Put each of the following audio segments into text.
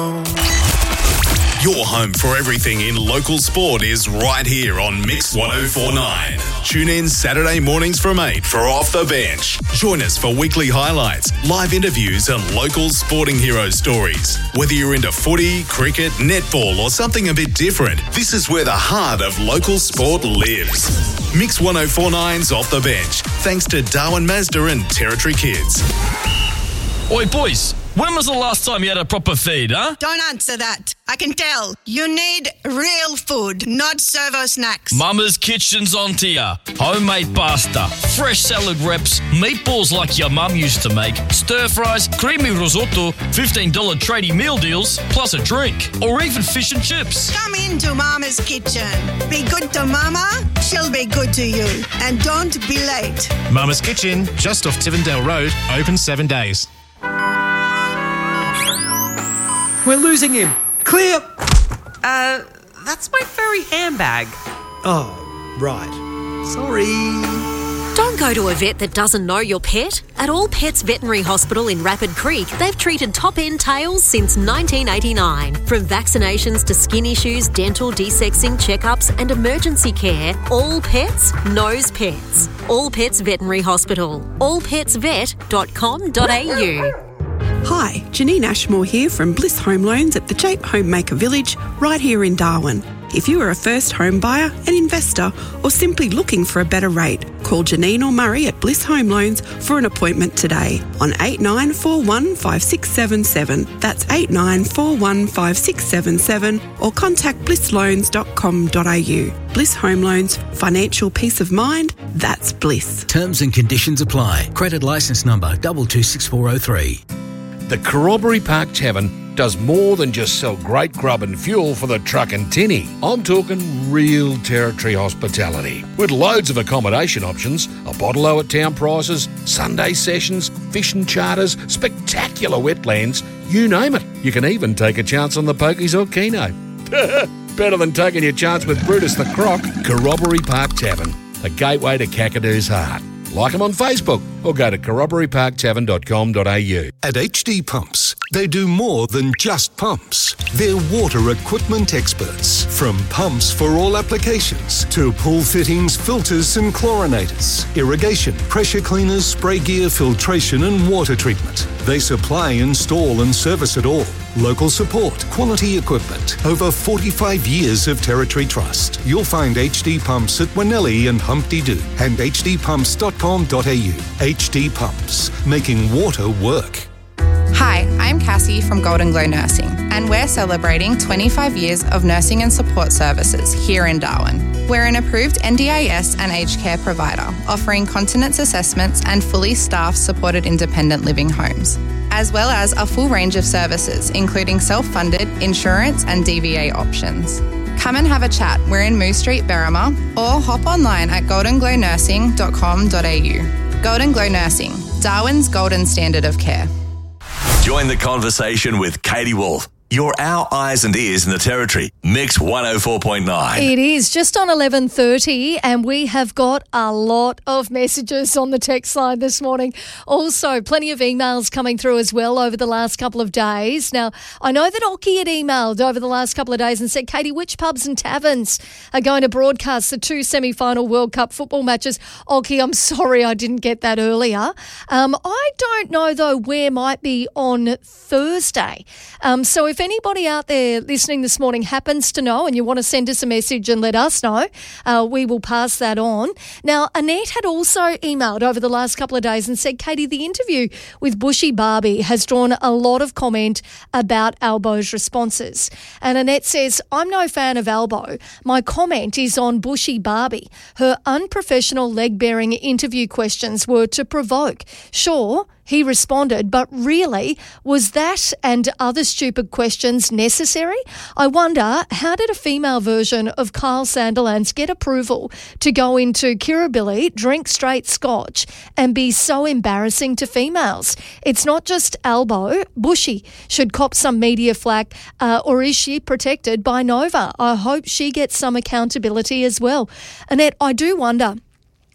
Your home for everything in local sport is right here on Mix 1049. Tune in Saturday mornings from 8 for Off the Bench. Join us for weekly highlights, live interviews and local sporting hero stories. Whether you're into footy, cricket, netball or something a bit different, this is where the heart of local sport lives. Mix 1049's Off the Bench, thanks to Darwin Mazda and Territory Kids. Oi, boys, when was the last time you had a proper feed, huh? Don't answer that. I can tell. You need real food, not servo snacks. Mama's Kitchen's onto ya. Homemade pasta, fresh salad wraps, meatballs like your mum used to make, stir fries, creamy risotto, $15 tradie meal deals, plus a drink, or even fish and chips. Come into Mama's Kitchen. Be good to Mama, she'll be good to you. And don't be late. Mama's Kitchen, just off Tivendale Road, open 7 days. We're losing him. Clear. That's my furry handbag. Oh, right. Sorry. Don't go to a vet that doesn't know your pet. At All Pets Veterinary Hospital in Rapid Creek, they've treated top-end tails since 1989. From vaccinations to skin issues, dental, desexing, checkups and emergency care, All Pets knows pets. All Pets Veterinary Hospital. allpetsvet.com.au. Hi, Janine Ashmore here from Bliss Home Loans at the Jape Homemaker Village, right here in Darwin. If you are a first home buyer, an investor, or simply looking for a better rate, call Janine or Murray at Bliss Home Loans for an appointment today on 89415677. That's 89415677, or contact blissloans.com.au. Bliss Home Loans, financial peace of mind, that's bliss. Terms and conditions apply. Credit licence number 226403. The Corroboree Park Tavern does more than just sell great grub and fuel for the truck and tinny. I'm talking real Territory hospitality, with loads of accommodation options, a bottle-o at town prices, Sunday sessions, fishing charters, spectacular wetlands, you name it. You can even take a chance on the pokies or keno. Better than taking your chance with Brutus the Croc. Corroboree Park Tavern, the gateway to Kakadoo's heart. Like them on Facebook or go to corroboreeparktavern.com.au. At HD Pumps, they do more than just pumps. They're water equipment experts. From pumps for all applications to pool fittings, filters and chlorinators, irrigation, pressure cleaners, spray gear, filtration and water treatment. They supply, install and service it all. Local support, quality equipment, over 45 years of Territory trust. You'll find HD Pumps at Winnelli and Humpty Doo and hdpumps.com.au. HD Pumps, making water work. Hi, I'm Cassie from Golden Glow Nursing, and we're celebrating 25 years of nursing and support services here in Darwin. We're an approved NDIS and aged care provider, offering continence assessments and fully staffed supported independent living homes, as well as a full range of services, including self-funded, insurance and DVA options. Come and have a chat. We're in Moose Street, Berrima, or hop online at goldenglow.nursing.com.au. Golden Glow Nursing, Darwin's golden standard of care. Join the conversation with Katie Wolf. You're our eyes and ears in the Territory. Mix 104.9. It is just on 11:30 and we have got a lot of messages on the text line this morning. Also, plenty of emails coming through as well over the last couple of days. Now, I know that Oki had emailed over the last couple of days and said, Katie, which pubs and taverns are going to broadcast the 2 semi-final World Cup football matches? Oki, I'm sorry I didn't get that earlier. I don't know, though, where might be on Thursday. So if anybody out there listening this morning happens to know and you want to send us a message and let us know, we will pass that on. Now, Annette had also emailed over the last couple of days and said, Katie, the interview with Bushy Barbie has drawn a lot of comment about Albo's responses. And Annette says, I'm no fan of Albo. My comment is on Bushy Barbie. Her unprofessional leg-bearing interview questions were to provoke. Sure, he responded, but really, was that and other stupid questions necessary? I wonder, how did a female version of Kyle Sandilands get approval to go into Kirribilli, drink straight scotch, and be so embarrassing to females? It's not just Albo. Bushy should cop some media flack, or is she protected by Nova? I hope she gets some accountability as well. Annette, I do wonder,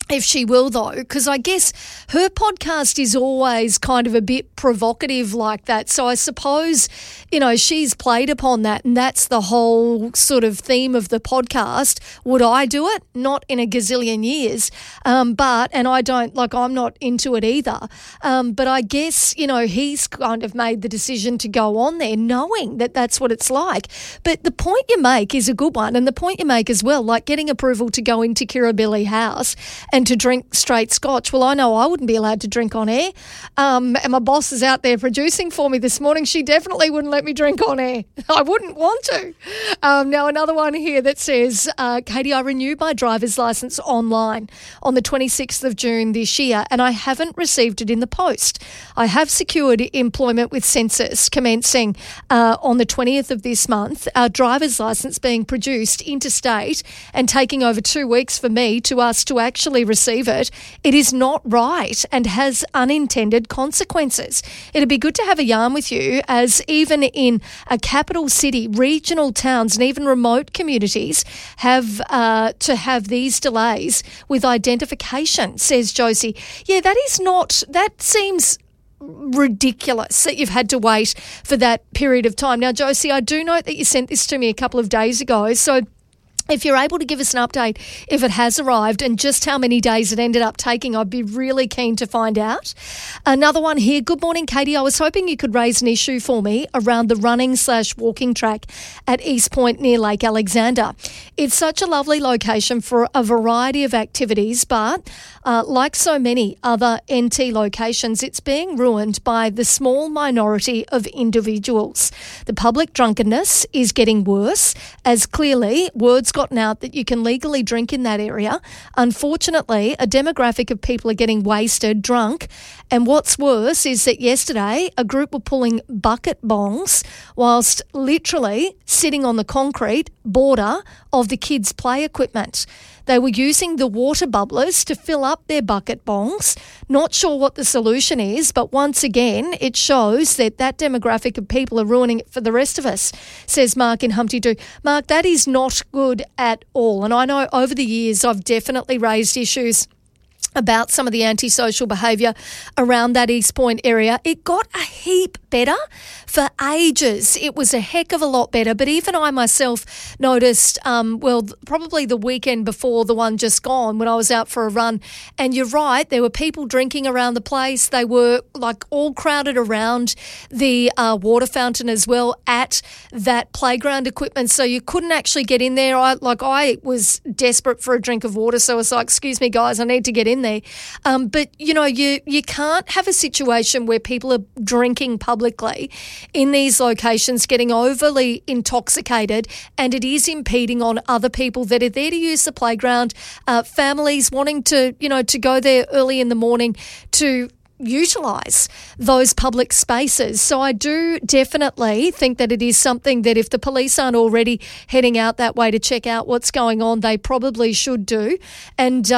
if she will, though, because I guess her podcast is always kind of a bit provocative like that. So I suppose, she's played upon that, and that's the whole sort of theme of the podcast. Would I do it? Not in a gazillion years. And I don't, I'm not into it either. But I guess, he's kind of made the decision to go on there knowing that that's what it's like. But the point you make is a good one. And the point you make as well, like getting approval to go into Kirribilli House and to drink straight scotch. Well, I know I wouldn't be allowed to drink on air. And my boss is out there producing for me this morning. She definitely wouldn't let me drink on air. I wouldn't want to. Now, another one here that says, Katie, I renewed my driver's licence online on the 26th of June this year, and I haven't received it in the post. I have secured employment with Census commencing on the 20th of this month. Our driver's licence being produced interstate and taking over 2 weeks for me to us to actually receive it. It is not right and has unintended consequences. It'd be good to have a yarn with you, as even in a capital city, regional towns and even remote communities have to have these delays with identification, says Josie. Yeah, that seems ridiculous that you've had to wait for that period of time. Now, Josie, I do note that you sent this to me a couple of days ago, so if you're able to give us an update if it has arrived and just how many days it ended up taking, I'd be really keen to find out. Another one here. Good morning, Katie. I was hoping you could raise an issue for me around the running/walking track at East Point near Lake Alexander. It's such a lovely location for a variety of activities, but like so many other NT locations, it's being ruined by the small minority of individuals. The public drunkenness is getting worse, as clearly word's gotten out that you can legally drink in that area. Unfortunately, a demographic of people are getting wasted, drunk, and what's worse is that yesterday a group were pulling bucket bongs whilst literally sitting on the concrete border of the kids' play equipment. They were using the water bubblers to fill up their bucket bongs. Not sure what the solution is, but once again, it shows that demographic of people are ruining it for the rest of us, says Mark in Humpty Doo. Mark, that is not good at all. And I know over the years I've definitely raised issues about some of the antisocial behaviour around that East Point area. It got a heap better for ages. It was a heck of a lot better. But even I myself noticed, probably the weekend before the one just gone when I was out for a run. And you're right, there were people drinking around the place. They were all crowded around the water fountain as well at that playground equipment. So you couldn't actually get in there. I was desperate for a drink of water. So I was like, excuse me, guys, I need to get in there. But, you can't have a situation where people are drinking publicly in these locations, getting overly intoxicated, and it is impeding on other people that are there to use the playground, families wanting to go there early in the morning to utilise those public spaces. So I do definitely think that it is something that if the police aren't already heading out that way to check out what's going on, they probably should do. And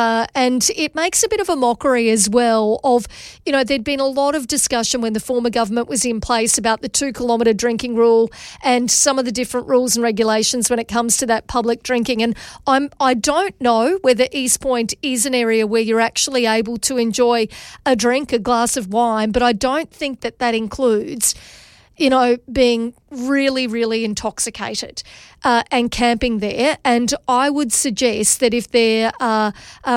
it makes a bit of a mockery as well of, there'd been a lot of discussion when the former government was in place about the 2 kilometre drinking rule and some of the different rules and regulations when it comes to that public drinking. And I don't know whether East Point is an area where you're actually able to enjoy a drink, a glass of wine, but I don't think that includes, being really, really intoxicated and camping there. And I would suggest that if there are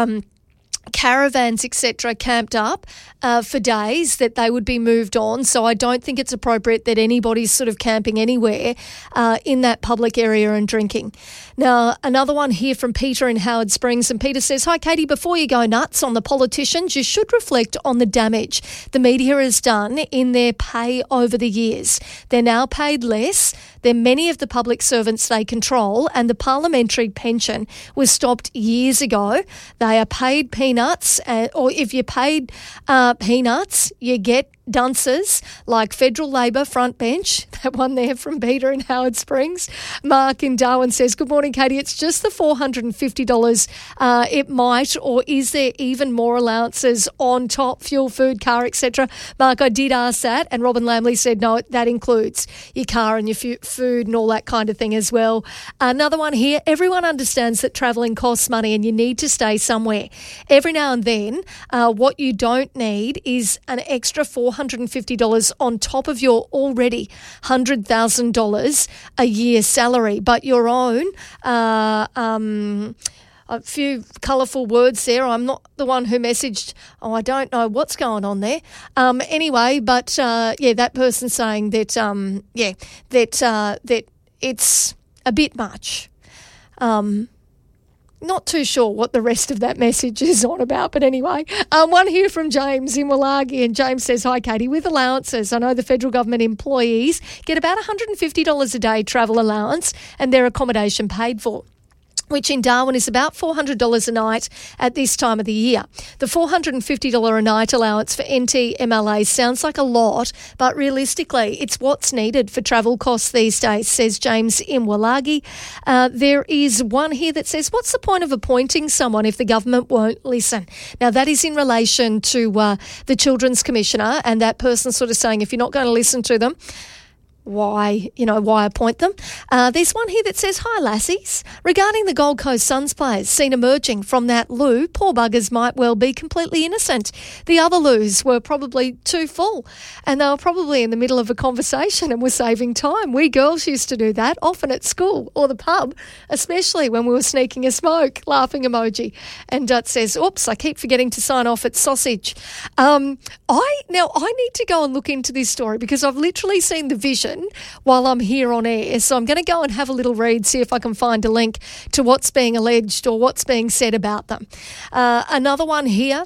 caravans, etc., camped up for days, that they would be moved on. So I don't think it's appropriate that anybody's sort of camping anywhere in that public area and drinking. Now, another one here from Peter in Howard Springs, and Peter says, hi, Katie, before you go nuts on the politicians, you should reflect on the damage the media has done in their pay over the years. They're now paid less than many of the public servants they control, and the parliamentary pension was stopped years ago. They are paid peanuts, or if you're paid peanuts, you get dunces like Federal Labor front bench, that one there from Peter in Howard Springs. Mark in Darwin says, good morning, Katie. It's just the $450 it might, or is there even more allowances on top, fuel, food, car, etc.? Mark, I did ask that, and Robin Lamley said, no, that includes your car and your food and all that kind of thing as well. Another one here, everyone understands that travelling costs money and you need to stay somewhere. Every now and then, what you don't need is an extra $450 on top of your already $100,000 a year salary, but your own a few colourful words there. I'm not the one who messaged. Oh, I don't know what's going on there. Anyway, but that person saying that that it's a bit much. Not too sure what the rest of that message is on about, but anyway. One here from James in Wallagi, and James says, hi, Katie. With allowances, I know the federal government employees get about $150 a day travel allowance and their accommodation paid for, which in Darwin is about $400 a night at this time of the year. The $450 a night allowance for NTMLA sounds like a lot, but realistically, it's what's needed for travel costs these days, says James in Wallagi. There is one here that says, what's the point of appointing someone if the government won't listen? Now, that is in relation to the Children's Commissioner, and that person sort of saying, if you're not going to listen to them, why appoint them? There's one here that says, hi, lassies. Regarding the Gold Coast Suns players seen emerging from that loo, poor buggers might well be completely innocent. The other loos were probably too full, and they were probably in the middle of a conversation and were saving time. We girls used to do that, often at school or the pub, especially when we were sneaking a smoke, laughing emoji. And Dut says, oops, I keep forgetting to sign off at sausage. I need to go and look into this story because I've literally seen the vision while I'm here on air. So I'm going to go and have a little read, see if I can find a link to what's being alleged or what's being said about them. Another one here.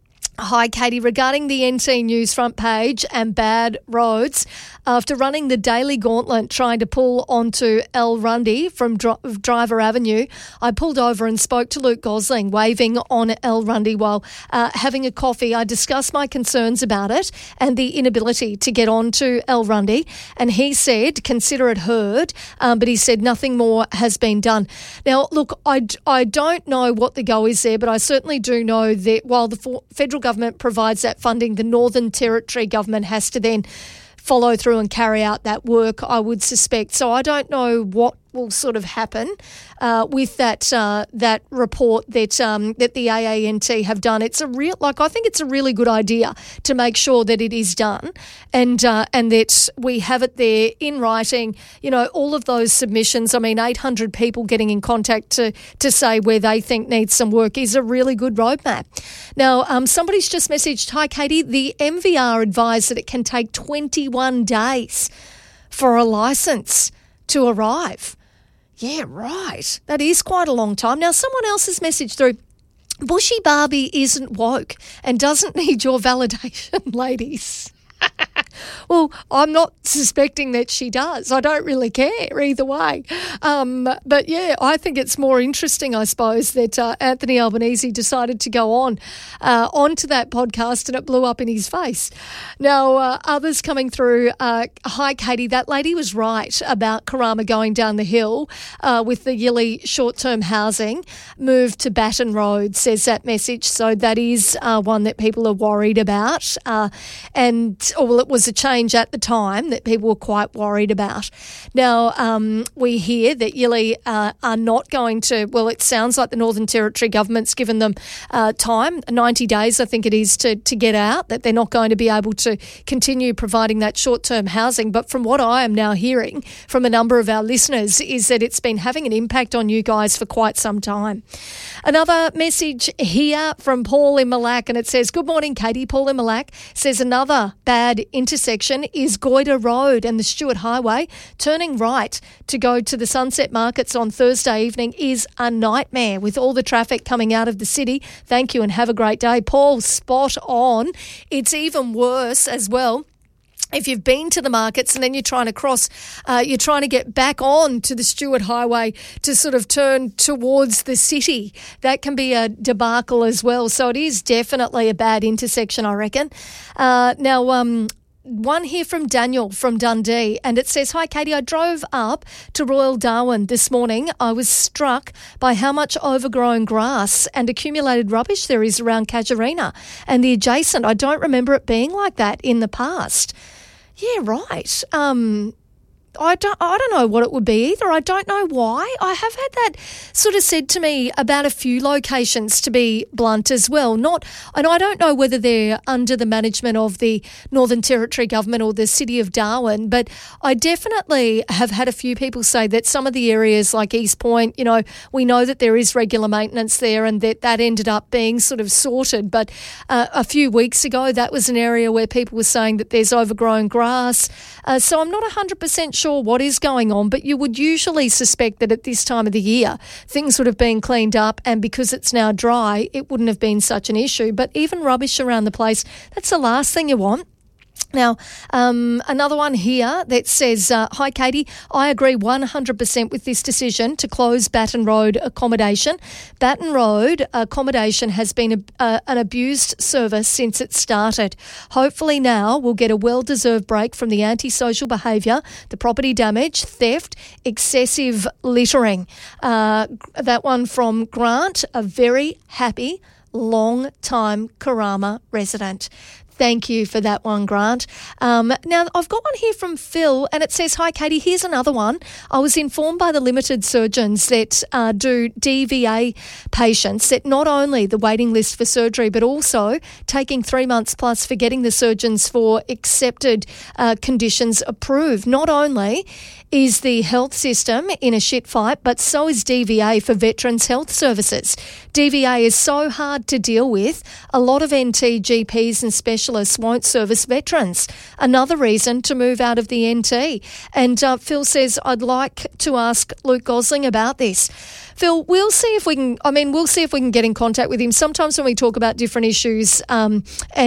Hi, Katie. Regarding the NT News front page and bad roads, after running the daily gauntlet trying to pull onto El Rundy from Driver Avenue, I pulled over and spoke to Luke Gosling, waving on El Rundy while having a coffee. I discussed my concerns about it and the inability to get onto El Rundy, and he said, consider it heard, but he said nothing more has been done. Now, look, I don't know what the go is there, but I certainly do know that while the federal government provides that funding, the Northern Territory government has to then follow through and carry out that work, I would suspect. So I don't know what will sort of happen with that report that the AANT have done. It's I think it's a really good idea to make sure that it is done and that we have it there in writing. You know, all of those submissions. I mean, 800 people getting in contact to say where they think needs some work is a really good roadmap. Now, somebody's just messaged, hi, Katie, the MVR advised that it can take 21 days for a licence to arrive. Yeah, right. That is quite a long time. Now, someone else has messaged through, Bushy Barbie isn't woke and doesn't need your validation, ladies. Well, I'm not suspecting that she does. I don't really care either way. But, yeah, I think it's more interesting, I suppose, that Anthony Albanese decided to go onto that podcast and it blew up in his face. Now, others coming through, hi, Katie, that lady was right about Karama going down the hill with the Yilly short-term housing move to Baton Road, says that message. So that is one that people are worried about. It was a change at the time that people were quite worried about. Now, we hear that Yilly are not going to, well, it sounds like the Northern Territory government's given them time, 90 days I think it is, to get out, that they're not going to be able to continue providing that short-term housing. But from what I am now hearing from a number of our listeners is that it's been having an impact on you guys for quite some time. Another message here from Paul in Mille Lacs, and it says, good morning, Katie. Paul in Mille Lacs says another bad intersection is Goyder Road and the Stewart Highway. Turning right to go to the Sunset Markets on Thursday evening is a nightmare with all the traffic coming out of the city. Thank you and have a great day. Paul, spot on. It's even worse as well if you've been to the markets and then you're trying to get back on to the Stuart Highway to sort of turn towards the city, that can be a debacle as well. So it is definitely a bad intersection, I reckon. One here from Daniel from Dundee, and it says, "Hi, Katie. I drove up to Royal Darwin this morning. I was struck by how much overgrown grass and accumulated rubbish there is around Casuarina and the adjacent. I don't remember it being like that in the past." Yeah, right. I don't know what it would be either. I don't know why. I have had that sort of said to me about a few locations, to be blunt as well. And I don't know whether they're under the management of the Northern Territory Government or the City of Darwin, but I definitely have had a few people say that some of the areas like East Point, we know that there is regular maintenance there and that ended up being sort of sorted. But a few weeks ago, that was an area where people were saying that there's overgrown grass. So I'm not 100% sure what is going on, but you would usually suspect that at this time of the year things would have been cleaned up, and because it's now dry it wouldn't have been such an issue. But even rubbish around the place, that's the last thing you want. Now, another one here that says, "Hi, Katie. I agree 100% with this decision to close Batten Road accommodation. Batten Road accommodation has been an abused service since it started. Hopefully now we'll get a well-deserved break from the antisocial behaviour, the property damage, theft, excessive littering." That one from Grant, a very happy, long-time Karama resident. Thank you for that one, Grant. Now, I've got one here from Phil, and it says, "Hi, Katie, here's another one. I was informed by the limited surgeons that do DVA patients that not only the waiting list for surgery, but also taking 3 months plus for getting the surgeons for accepted conditions approved. Not only is the health system in a shit fight, but so is DVA for Veterans Health Services. DVA is so hard to deal with. A lot of NT GPs and specialists won't service veterans. Another reason to move out of the NT." And Phil says, "I'd like to ask Luke Gosling about this." Phil, we'll see if we can get in contact with him. Sometimes when we talk about different issues and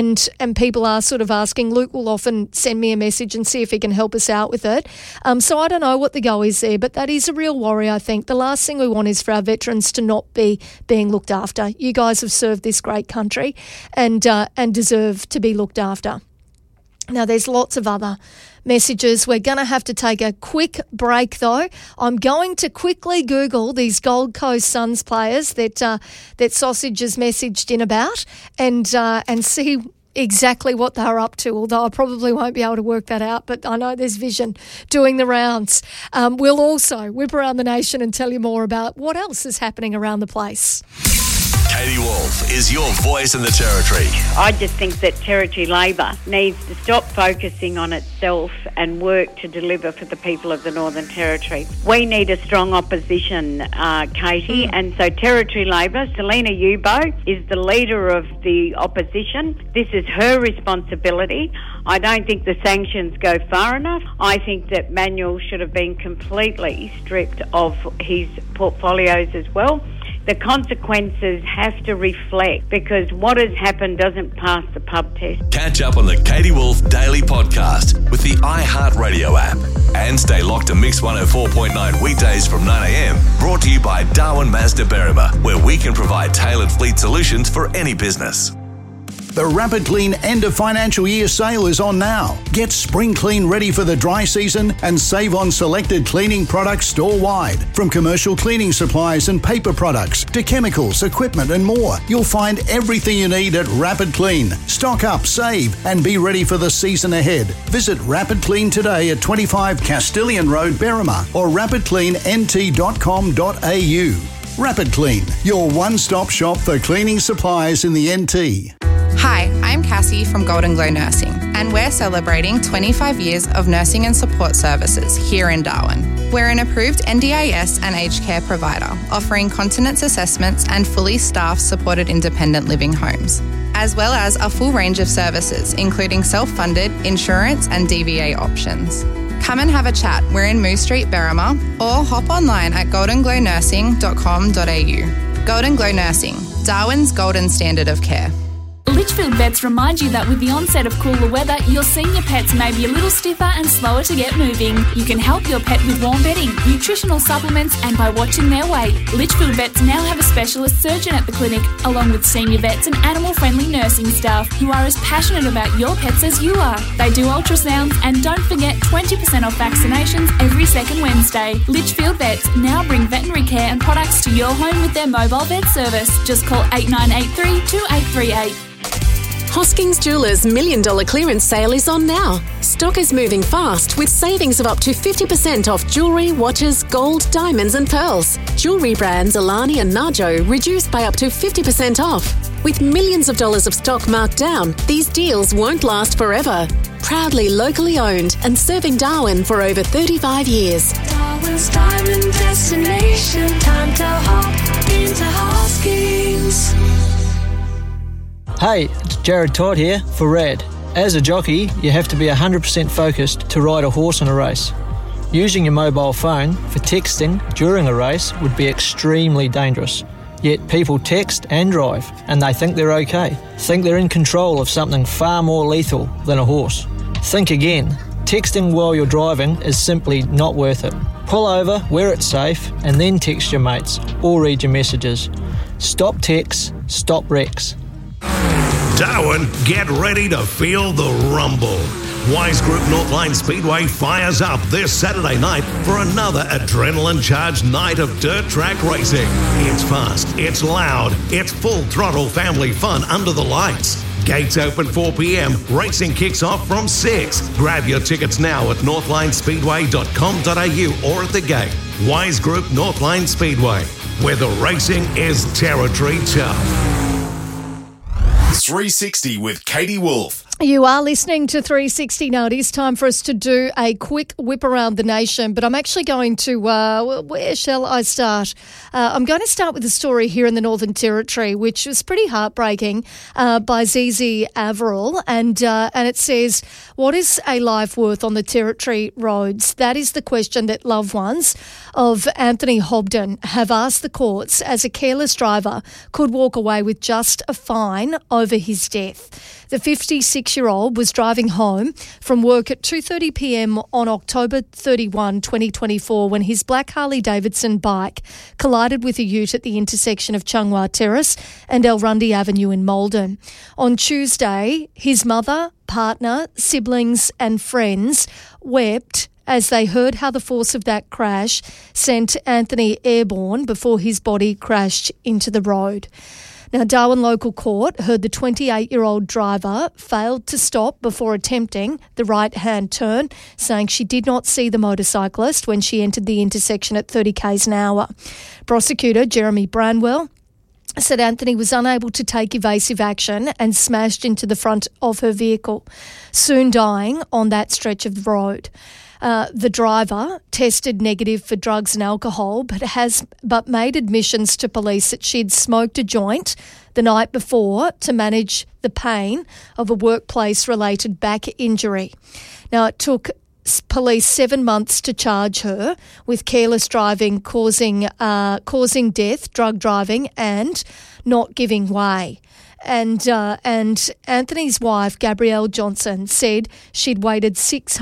people are sort of asking, Luke will often send me a message and see if he can help us out with it. So I don't know what the go is there, but that is a real worry, I think. The last thing we want is for our veterans to not be being looked after. You guys have served this great country and deserve to be looked after. Now, there's lots of other messages. We're going to have to take a quick break, though. I'm going to quickly Google these Gold Coast Suns players that Sausage has messaged in about and see exactly what they're up to, although I probably won't be able to work that out, but I know there's vision doing the rounds. We'll also whip around the nation and tell you more about what else is happening around the place. Katie Wolf is your voice in the Territory. I just think that Territory Labor needs to stop focusing on itself and work to deliver for the people of the Northern Territory. We need a strong opposition, Katie, and so Territory Labor, Selena Yubo, is the leader of the opposition. This is her responsibility. I don't think the sanctions go far enough. I think that Manuel should have been completely stripped of his portfolios as well. The consequences have to reflect, because what has happened doesn't pass the pub test. Catch up on the Katie Wolf Daily Podcast with the iHeartRadio app. And stay locked to Mix 104.9 weekdays from 9am. Brought to you by Darwin Mazda Berrima, where we can provide tailored fleet solutions for any business. The Rapid Clean end of financial year sale is on now. Get spring clean ready for the dry season and save on selected cleaning products store-wide. From commercial cleaning supplies and paper products to chemicals, equipment and more. You'll find everything you need at Rapid Clean. Stock up, save and be ready for the season ahead. Visit Rapid Clean today at 25 Castilian Road, Berrima or rapidcleannt.com.au. Rapid Clean, your one-stop shop for cleaning supplies in the NT. Hi, I'm Cassie from Golden Glow Nursing, and we're celebrating 25 years of nursing and support services here in Darwin. We're an approved NDIS and aged care provider, offering continence assessments and fully staffed supported independent living homes, as well as a full range of services, including self-funded, insurance and DVA options. Come and have a chat. We're in Moose Street, Berrima, or hop online at goldenglownursing.com.au. Golden Glow Nursing, Darwin's golden standard of care. Litchfield Vets remind you that with the onset of cooler weather, your senior pets may be a little stiffer and slower to get moving. You can help your pet with warm bedding, nutritional supplements, and by watching their weight. Litchfield Vets now have a specialist surgeon at the clinic, along with senior vets and animal-friendly nursing staff who are as passionate about your pets as you are. They do ultrasounds, and don't forget 20% off vaccinations every second Wednesday. Litchfield Vets now bring veterinary care and products to your home with their mobile vet service. Just call 8983 2838. Hoskings Jewelers $1 million clearance sale is on now. Stock is moving fast with savings of up to 50% off jewellery, watches, gold, diamonds and pearls. Jewellery brands Alani and Najo reduced by up to 50% off. With millions of dollars of stock marked down, these deals won't last forever. Proudly locally owned and serving Darwin for over 35 years. Darwin's diamond destination. Time to hop into Hoskings. Hey, it's Jared Todd here for Red. As a jockey, you have to be 100% focused to ride a horse in a race. Using your mobile phone for texting during a race would be extremely dangerous. Yet people text and drive, and they think they're okay. Think they're in control of something far more lethal than a horse. Think again. Texting while you're driving is simply not worth it. Pull over where it's safe and then text your mates or read your messages. Stop texts, stop wrecks. Darwin, get ready to feel the rumble. Wise Group Northline Speedway fires up this Saturday night for another adrenaline-charged night of dirt track racing. It's fast, it's loud, it's full throttle family fun under the lights. Gates open 4 p.m, racing kicks off from 6. Grab your tickets now at northlinespeedway.com.au or at the gate. Wise Group Northline Speedway, where the racing is territory tough. 360 with Katie Wolf. You are listening to 360 now. It is time for us to do a quick whip around the nation, but I'm actually going to, where shall I start? I'm going to start with a story here in the Northern Territory, which was pretty heartbreaking, by Zizi Averill, and it says, what is a life worth on the Territory roads? That is the question that loved ones of Anthony Hobden have asked the courts, as a careless driver could walk away with just a fine over his death. The 56-year-old was driving home from work at 2:30 p.m. on October 31, 2024, when his black Harley-Davidson bike collided with a ute at the intersection of Chunghwa Terrace and Elrundy Avenue in Malden. On Tuesday, his mother, partner, siblings and friends wept as they heard how the force of that crash sent Anthony airborne before his body crashed into the road. Now, Darwin Local Court heard the 28-year-old driver failed to stop before attempting the right-hand turn, saying she did not see the motorcyclist when she entered the intersection at 30 k's an hour. Prosecutor Jeremy Branwell said Anthony was unable to take evasive action and smashed into the front of her vehicle, soon dying on that stretch of the road. The driver tested negative for drugs and alcohol, but made admissions to police that she'd smoked a joint the night before to manage the pain of a workplace-related back injury. Now, it took police 7 months to charge her with careless driving causing death, drug driving, and not giving way. And Anthony's wife, Gabrielle Johnson, said she'd waited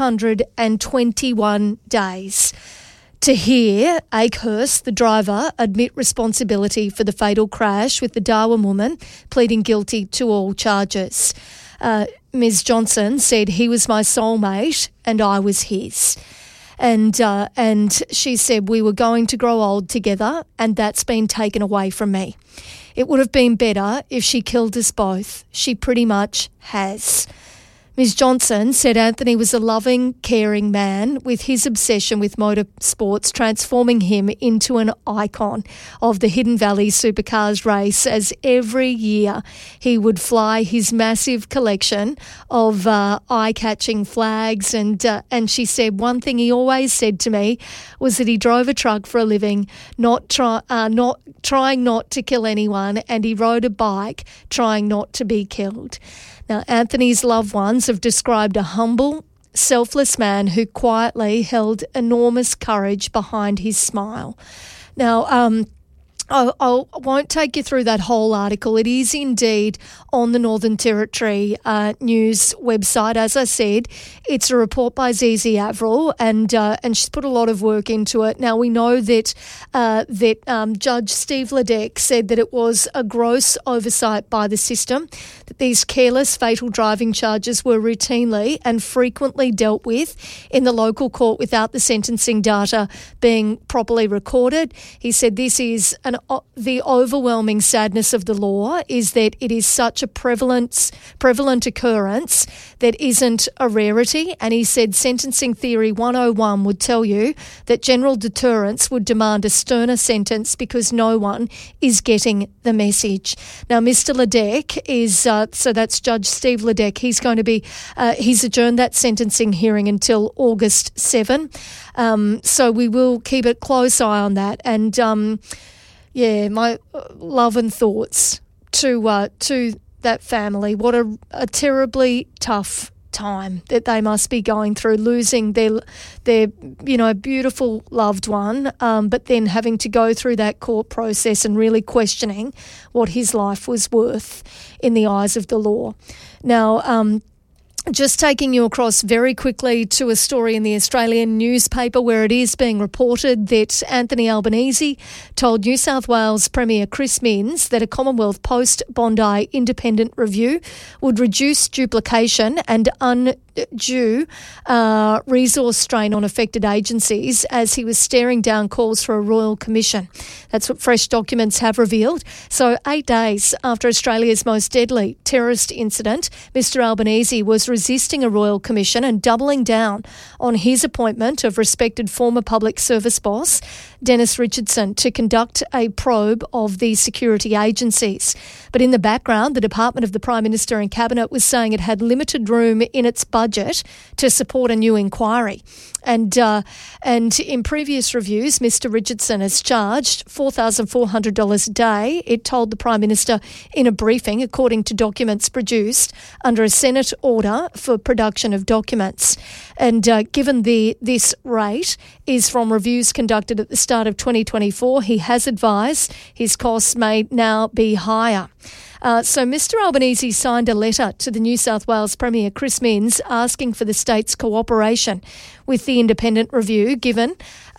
621 days to hear Akehurst, the driver, admit responsibility for the fatal crash, with the Darwin woman pleading guilty to all charges. Ms. Johnson said he was my soulmate and I was his. And she said we were going to grow old together, and that's been taken away from me. It would have been better if she killed us both. She pretty much has. Ms. Johnson said Anthony was a loving, caring man, with his obsession with motorsports transforming him into an icon of the Hidden Valley Supercars race, as every year he would fly his massive collection of eye-catching flags. And she said one thing he always said to me was that he drove a truck for a living, not trying not to kill anyone, and he rode a bike trying not to be killed. Now, Anthony's loved ones have described a humble, selfless man who quietly held enormous courage behind his smile. Now, I won't take you through that whole article. It is indeed on the Northern Territory news website. As I said, it's a report by Zizi Avril, and she's put a lot of work into it. Now, we know that Judge Steve Ledeck said that it was a gross oversight by the system, that these careless, fatal driving charges were routinely and frequently dealt with in the local court without the sentencing data being properly recorded. He said this is the overwhelming sadness of the law is that it is such a prevalent occurrence that isn't a rarity. And he said Sentencing Theory 101 would tell you that general deterrence would demand a sterner sentence because no one is getting the message. Now, Mr. Ledeck is, so that's Judge Steve Ledeck, he's going to be, he's adjourned that sentencing hearing until August 7. So we will keep a close eye on that. And my love and thoughts to that family. What a terribly tough time that they must be going through, losing their beautiful loved one, but then having to go through that court process and really what his life was worth in the eyes of the law. Now, just taking you across very quickly to a story in the Australian newspaper where it is being reported that Anthony Albanese told New South Wales Premier Chris Minns that a Commonwealth post-Bondi independent review would reduce duplication and undue resource strain on affected agencies as he was staring down calls for a royal commission. That's what fresh documents have revealed. So 8 days after Australia's most deadly terrorist incident, Mr Albanese was resisting a royal commission and doubling down on his appointment of respected former public service boss Dennis Richardson to conduct a probe of the security agencies. But in the background, the Department of the Prime Minister and Cabinet was saying it had limited room in its budget to support a new inquiry. And in previous reviews, Mr Richardson has charged $4,400 a day, it told the Prime Minister in a briefing, according to documents produced under a Senate order for production of documents. And given this rate is from reviews conducted at the start of 2024, he has advised his costs may now be higher. So Mr Albanese signed a letter to the New South Wales Premier Chris Minns asking for the state's cooperation with the independent review, given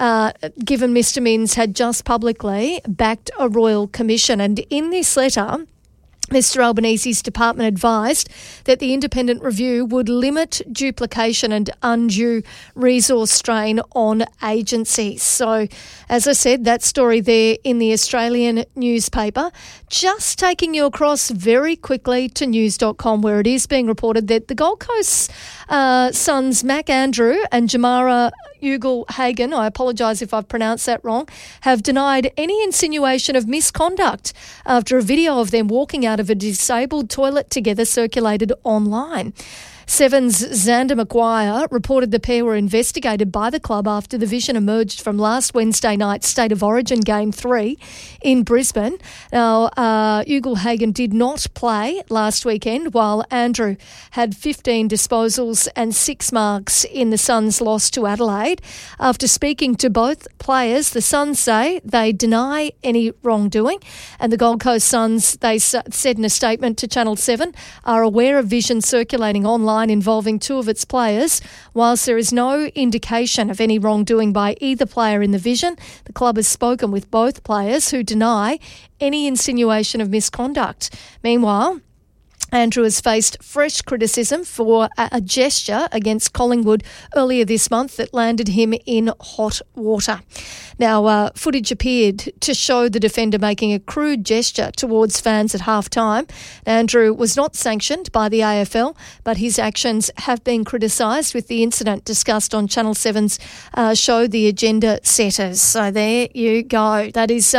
Mr Minns had just publicly backed a royal commission. And in this letter, Mr Albanese's department advised that the independent review would limit duplication and undue resource strain on agencies. So, as I said, that story there in the Australian newspaper. Just taking you across very quickly to news.com, where it is being reported that the Gold Coast Suns' Mac Andrew and Jamara Ugle-Hagan, I apologise if I've pronounced that wrong, have denied any insinuation of misconduct after a video of them walking out of a disabled toilet together circulated online. Seven's Xander Maguire reported the pair were investigated by the club after the vision emerged from last Wednesday night's State of Origin Game 3 in Brisbane. Now, Ugle-Hagan did not play last weekend, while Andrew had 15 disposals and 6 marks in the Suns' loss to Adelaide. After speaking to both players, the Suns say they deny any wrongdoing, and the Gold Coast Suns, they said in a statement to Channel 7, are aware of vision circulating online involving 2 of its players. Whilst there is no indication of any wrongdoing by either player in the vision, the club has spoken with both players who deny any insinuation of misconduct. Meanwhile, Andrew has faced fresh criticism for a gesture against Collingwood earlier this month that landed him in hot water. Now, footage appeared to show the defender making a crude gesture towards fans at half-time. Andrew was not sanctioned by the AFL, but his actions have been criticised, with the incident discussed on Channel 7's show The Agenda Setters. So there you go. That is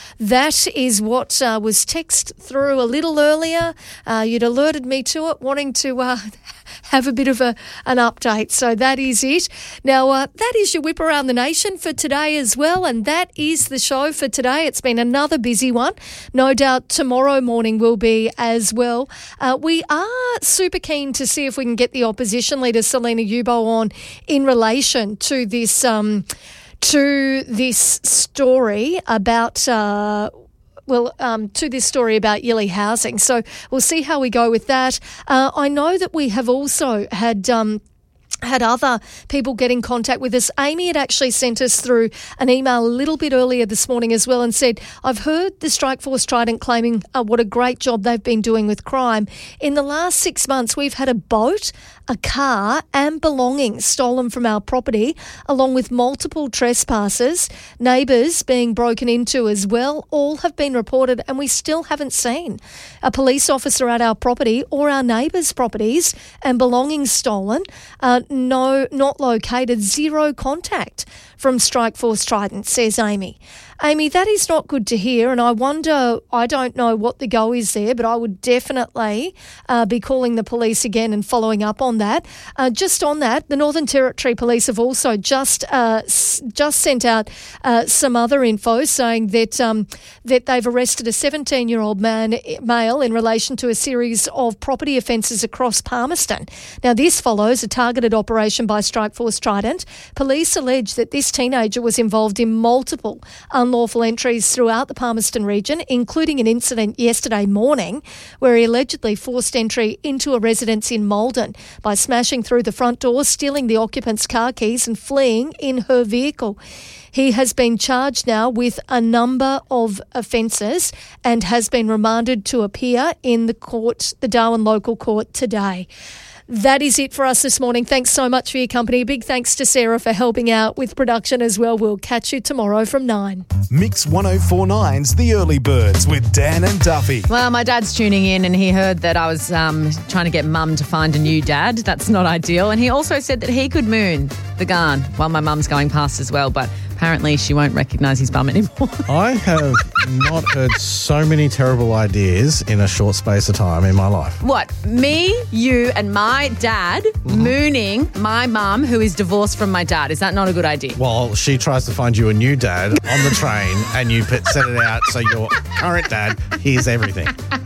what was texted through a little earlier. You'd alerted me to it, wanting to have a bit of an update. So that is it. Now, that is your whip around the nation for today as well, and that is the show for today. It's been another busy one. No doubt tomorrow morning will be as well. We are super keen to see if we can get the opposition leader, Selena Yubo, on in relation to this to this story about Yili Housing. So we'll see how we go with that. I know that we have also had other people get in contact with us. Amy had actually sent us through an email a little bit earlier this morning as well and said, I've heard the Strikeforce Trident claiming what a great job they've been doing with crime. In the last 6 months, we've had a boat, a car and belongings stolen from our property, along with multiple trespasses, neighbours being broken into as well. All have been reported and we still haven't seen a police officer at our property or our neighbours' properties, and belongings stolen. No, not located, zero contact from Strikeforce Trident, says Amy. Amy, that is not good to hear, and I wonder, I don't know what the go is there, but I would definitely be calling the police again and following up on that. Just on that, the Northern Territory Police have also just sent out some other info saying that they've arrested a 17-year-old male in relation to a series of property offences across Palmerston. Now, this follows a targeted operation by Strikeforce Trident. Police allege that this teenager was involved in multiple unlawful entries throughout the Palmerston region, including an incident yesterday morning where he allegedly forced entry into a residence in Maldon by smashing through the front door, stealing the occupant's car keys and fleeing in her vehicle. He has been charged now with a number of offences and has been remanded to appear in the court, the Darwin local court, today. That is it for us this morning. Thanks so much for your company. Big thanks to Sarah for helping out with production as well. We'll catch you tomorrow from 9. Mix 104.9's The Early Birds with Dan and Duffy. Well, my dad's tuning in and he heard that I was trying to get Mum to find a new dad. That's not ideal. And he also said that he could moon the Garn while my mum's going past as well, but apparently she won't recognise his bum anymore. I have not heard so many terrible ideas in a short space of time in my life. What? Me, you and my dad mooning my mum who is divorced from my dad. Is that not a good idea? Well, she tries to find you a new dad on the train and you set it out so your current dad hears everything.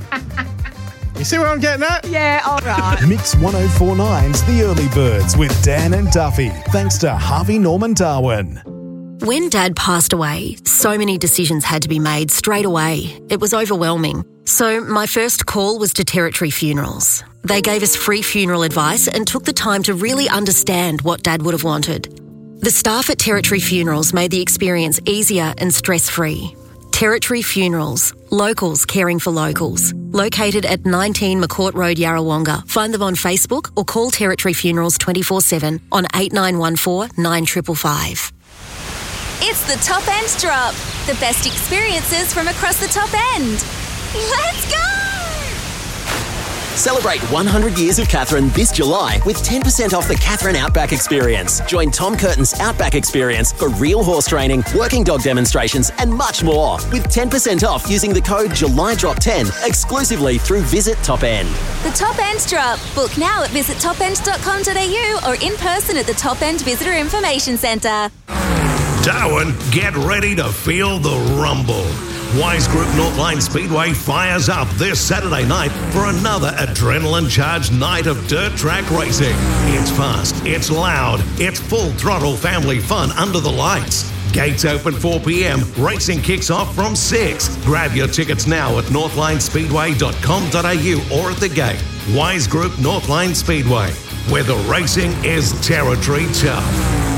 You see where I'm getting at? Yeah, all right. Mix 104.9's The Early Birds with Dan and Duffy. Thanks to Harvey Norman Darwin. When Dad passed away, so many decisions had to be made straight away. It was overwhelming. So my first call was to Territory Funerals. They gave us free funeral advice and took the time to really understand what Dad would have wanted. The staff at Territory Funerals made the experience easier and stress-free. Territory Funerals, locals caring for locals. Located at 19 McCourt Road, Yarrawonga. Find them on Facebook or call Territory Funerals 24/7 on 8914 9555. It's the Top End Drop. The best experiences from across the top end. Let's go! Celebrate 100 years of Catherine this July with 10% off the Catherine Outback Experience. Join Tom Curtin's Outback Experience for real horse training, working dog demonstrations and much more. With 10% off using the code JULYDROP10 exclusively through Visit Top End. The Top End Drop. Book now at visittopend.com.au or in person at the Top End Visitor Information Centre. Darwin, get ready to feel the rumble. Wise Group Northline Speedway fires up this Saturday night for another adrenaline-charged night of dirt track racing. It's fast, it's loud, it's full throttle family fun under the lights. Gates open 4 p.m. Racing kicks off from 6. Grab your tickets now at northlinespeedway.com.au or at the gate. Wise Group Northline Speedway, where the racing is territory tough.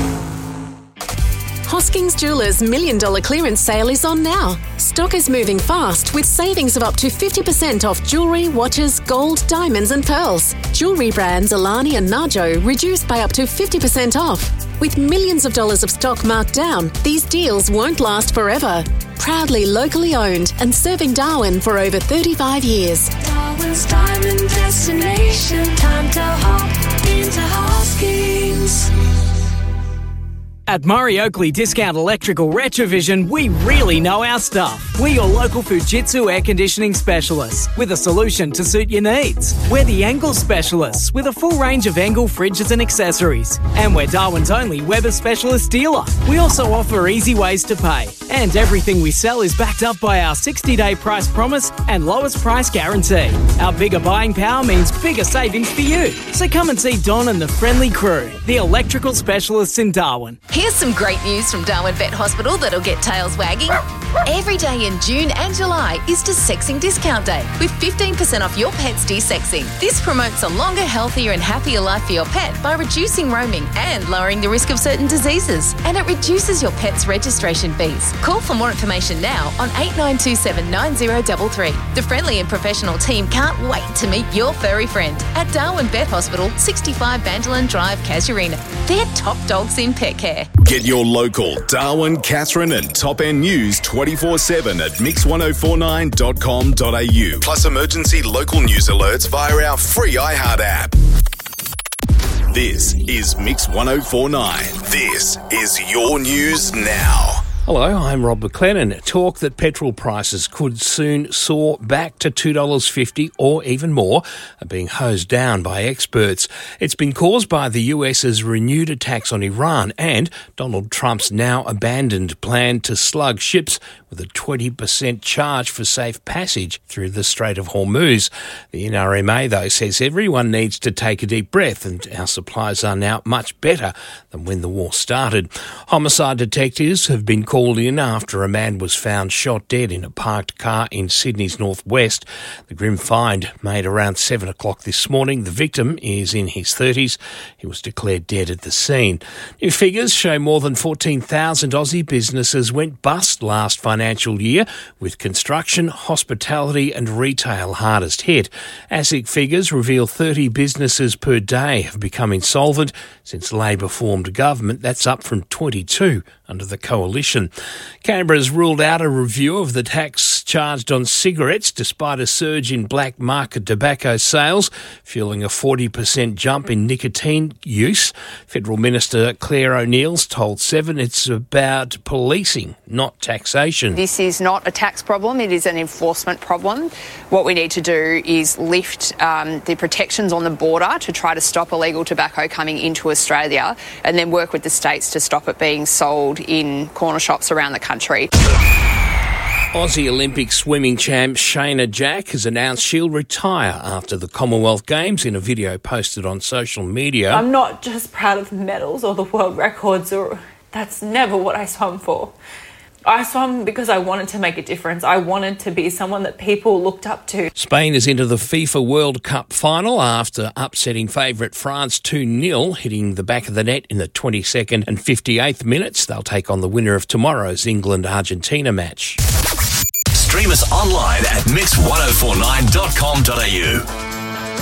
Hoskings Jewelers $1 million clearance sale is on now. Stock is moving fast with savings of up to 50% off jewellery, watches, gold, diamonds and pearls. Jewellery brands Alani and Najo reduced by up to 50% off. With millions of dollars of stock marked down, these deals won't last forever. Proudly locally owned and serving Darwin for over 35 years. Darwin's diamond destination. Time to hop into Hoskings. At Murray Oakley Discount Electrical Retrovision, we really know our stuff. We're your local Fujitsu air conditioning specialists with a solution to suit your needs. We're the Engel specialists with a full range of Engel fridges and accessories. And we're Darwin's only Weber specialist dealer. We also offer easy ways to pay. And everything we sell is backed up by our 60-day price promise and lowest price guarantee. Our bigger buying power means bigger savings for you. So come and see Don and the friendly crew, the electrical specialists in Darwin. Here's some great news from Darwin Vet Hospital that'll get tails wagging. Every day in June and July is Desexing Discount Day with 15% off your pet's desexing. This promotes a longer, healthier and happier life for your pet by reducing roaming and lowering the risk of certain diseases. And it reduces your pet's registration fees. Call for more information now on 8927 9033. The friendly and professional team can't wait to meet your furry friend at Darwin Vet Hospital, 65 Vanderland Drive, Casuarina. They're top dogs in pet care. Get your local Darwin, Katherine and Top End news 24/7 at mix1049.com.au. Plus emergency local news alerts via our free iHeart app. This is Mix 1049. This is your news now. Hello, I'm Rob McLennan. Talk that petrol prices could soon soar back to $2.50 or even more are being hosed down by experts. It's been caused by the US's renewed attacks on Iran and Donald Trump's now abandoned plan to slug ships with a 20% charge for safe passage through the Strait of Hormuz. The NRMA, though, says everyone needs to take a deep breath and our supplies are now much better than when the war started. Homicide detectives have been called in after a man was found shot dead in a parked car in Sydney's northwest. The grim find made around 7 o'clock this morning. The victim is in his 30s. He was declared dead at the scene. New figures show more than 14,000 Aussie businesses went bust last financial year, with construction, hospitality and retail hardest hit. ASIC figures reveal 30 businesses per day have become insolvent since Labor formed government. That's up from 22 under the coalition. Canberra's ruled out a review of the tax charged on cigarettes despite a surge in black market tobacco sales, fueling a 40% jump in nicotine use. Federal Minister Claire O'Neill's told Seven it's about policing, not taxation. This is not a tax problem, it is an enforcement problem. What we need to do is lift the protections on the border to try to stop illegal tobacco coming into Australia and then work with the states to stop it being sold in corner shops around the country. Aussie Olympic swimming champ Shayna Jack has announced she'll retire after the Commonwealth Games in a video posted on social media. I'm not just proud of the medals or the world records, or that's never what I swam for. I swam because I wanted to make a difference. I wanted to be someone that people looked up to. Spain is into the FIFA World Cup final after upsetting favourite France 2-0, hitting the back of the net in the 22nd and 58th minutes. They'll take on the winner of tomorrow's England-Argentina match. Stream us online at mix1049.com.au.